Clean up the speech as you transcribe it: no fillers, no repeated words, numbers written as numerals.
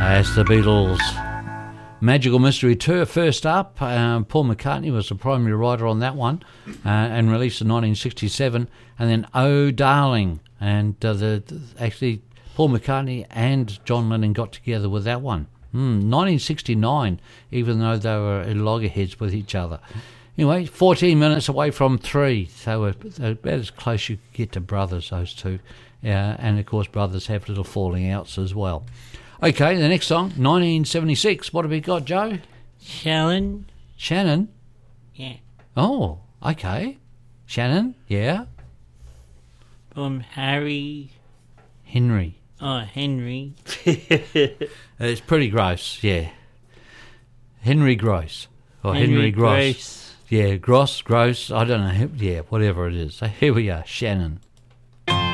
As the Beatles' Magical Mystery Tour first up, Paul McCartney was the primary writer on that one and released in 1967, and then Oh Darling, and actually Paul McCartney and John Lennon got together with that one. 1969, even though they were at loggerheads with each other. Anyway, 14 minutes away from 3, so they're about as close you could get to brothers, those two. And of course brothers have little falling outs as well. Okay, the next song, 1976. What have we got, Joe? Shannon. Shannon? Yeah. Oh, okay. Shannon, yeah. From Harry. Henry. Oh, Henry. It's pretty gross, yeah. Henry Gross. Or Henry Gross. Gross. Yeah, Gross, I don't know. Yeah, whatever it is. So here we are, Shannon.